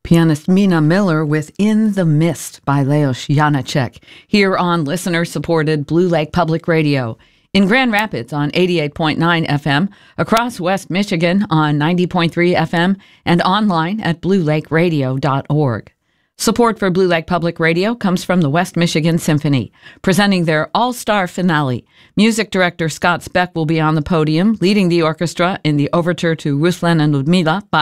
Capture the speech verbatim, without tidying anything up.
Pianist Mina Miller with In the Mist by Leos Janáček, here on listener-supported Blue Lake Public Radio. In Grand Rapids on eighty-eight point nine F M, across West Michigan on ninety point three F M, and online at blue lake radio dot org. Support for Blue Lake Public Radio comes from the West Michigan Symphony, presenting their all-star finale. Music director Scott Speck will be on the podium, leading the orchestra in the overture to Ruslan and Ludmila by